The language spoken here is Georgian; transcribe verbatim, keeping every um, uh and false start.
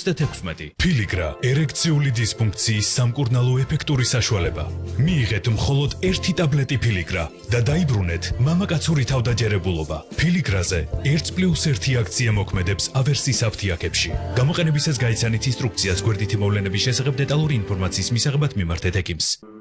ოცდათექვსმეტი. Filigra ერექციული დისფუნქციის სამკურნალო ეფექტური საშუალება. მიიღეთ მხოლოდ ერთი ტაბლეტი Filigra და დაიბრუნეთ მამაკაცური თავდაჯერებულობა. Filigrაზე ერთი პლუს ერთი აქცია მოქმედებს ავერსის აფთიაქებში. გამოყენებისას გაიცანით ინსტრუქციას გვერდითი მოვლენების შესახებ დეტალური ინფორმაციის მისაღებად მიმართეთ ეკიმს.